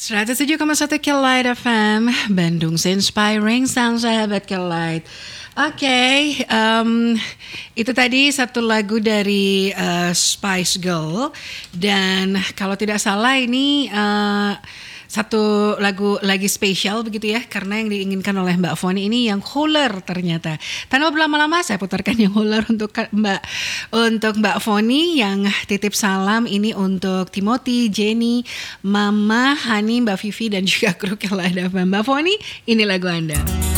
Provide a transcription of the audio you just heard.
107,1 Kelight FM, Bandung Inspiring Sound, sahabat Kelight. Oke, itu tadi satu lagu dari Spice Girl. Dan kalau tidak salah ini satu lagu lagi spesial begitu ya, karena yang diinginkan oleh Mbak Foni ini yang Holler ternyata. Tanpa berlama-lama saya putarkan yang Holler untuk Mbak Foni yang titip salam ini untuk Timothy, Jenny, Mama, Hani, Mbak Vivi dan juga kru Kelight FM. Mbak Foni, ini lagu Anda.